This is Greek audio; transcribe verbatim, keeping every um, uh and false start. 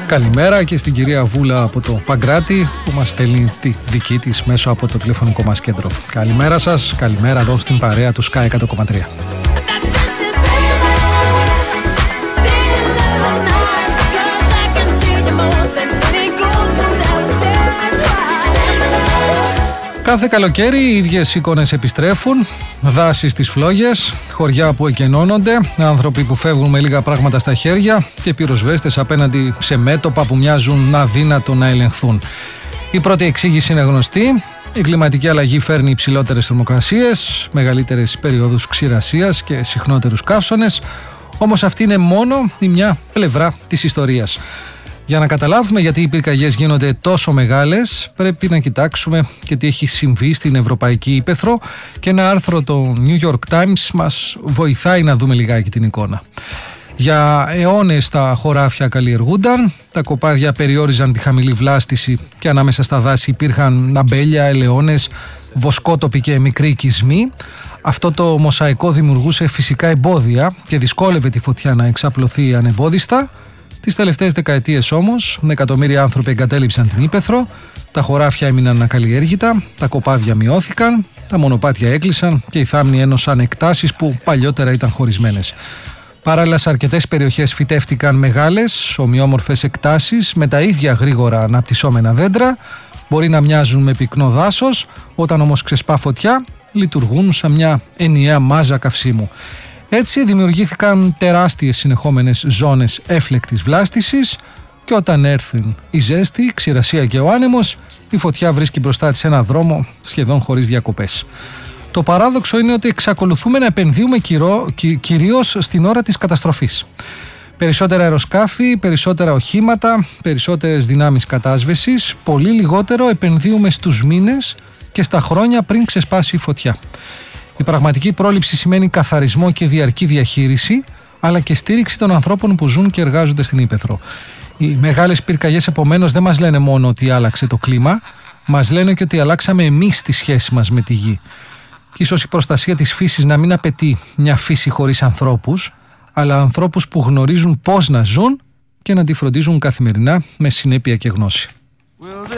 Καλημέρα και στην κυρία Βούλα από το Παγκράτη που μας στέλνει τη δική της μέσω από το τηλεφωνικό μας κέντρο. Καλημέρα σας, καλημέρα εδώ στην παρέα του Sky εκατό κόμμα τρία. Κάθε καλοκαίρι οι ίδιες εικόνες επιστρέφουν, δάση στις φλόγες, χωριά που εκενώνονται, άνθρωποι που φεύγουν με λίγα πράγματα στα χέρια και πυροσβέστες απέναντι σε μέτωπα που μοιάζουν αδύνατο να ελεγχθούν. Η πρώτη εξήγηση είναι γνωστή. Η κλιματική αλλαγή φέρνει υψηλότερες θερμοκρασίες, μεγαλύτερες περιόδους ξηρασίας και συχνότερους καύσωνες, όμως αυτή είναι μόνο η μια πλευρά της ιστορίας. Για να καταλάβουμε γιατί οι πυρκαγιές γίνονται τόσο μεγάλες, πρέπει να κοιτάξουμε και τι έχει συμβεί στην Ευρωπαϊκή Ύπαιθρο, και ένα άρθρο το New York Times μας βοηθάει να δούμε λιγάκι την εικόνα. Για αιώνες τα χωράφια καλλιεργούνταν, τα κοπάδια περιόριζαν τη χαμηλή βλάστηση και ανάμεσα στα δάση υπήρχαν αμπέλια, ελαιώνες, βοσκότοποι και μικροί οικισμοί. Αυτό το μοσαϊκό δημιουργούσε φυσικά εμπόδια και δυσκόλευε τη φωτιά να εξαπλωθεί ανεμπόδιστα. Τις τελευταίες δεκαετίες όμως, με εκατομμύρια άνθρωποι εγκατέλειψαν την ύπαιθρο, τα χωράφια έμειναν ακαλλιέργητα, τα κοπάδια μειώθηκαν, τα μονοπάτια έκλεισαν και οι θάμνοι ένωσαν εκτάσεις που παλιότερα ήταν χωρισμένες. Παράλληλα, σε αρκετές περιοχές φυτεύτηκαν μεγάλες, ομοιόμορφες εκτάσεις με τα ίδια γρήγορα αναπτυσσόμενα δέντρα. Μπορεί να μοιάζουν με πυκνό δάσος, όταν όμως ξεσπά φωτιά, λειτουργούν σαν μια ενιαία μάζα καυσίμου. Έτσι δημιουργήθηκαν τεράστιες συνεχόμενες ζώνες έφλεκτης βλάστησης και όταν έρθουν η ζέστη, η ξηρασία και ο άνεμος, η φωτιά βρίσκει μπροστά της ένα δρόμο σχεδόν χωρίς διακοπές. Το παράδοξο είναι ότι εξακολουθούμε να επενδύουμε κυρώ, κυ, κυρίως στην ώρα της καταστροφής. Περισσότερα αεροσκάφη, περισσότερα οχήματα, περισσότερες δυνάμεις κατάσβεσης, πολύ λιγότερο επενδύουμε στους μήνες και στα χρόνια πριν ξεσπάσει η φωτιά. Η πραγματική πρόληψη σημαίνει καθαρισμό και διαρκή διαχείριση, αλλά και στήριξη των ανθρώπων που ζουν και εργάζονται στην ύπαιθρο. Οι μεγάλες πυρκαγιές επομένως δεν μας λένε μόνο ότι άλλαξε το κλίμα, μας λένε και ότι αλλάξαμε εμείς τη σχέση μας με τη γη. Και ίσως η προστασία της φύσης να μην απαιτεί μια φύση χωρίς ανθρώπους, αλλά ανθρώπους που γνωρίζουν πώς να ζουν και να τη φροντίζουν καθημερινά με συνέπεια και γνώση.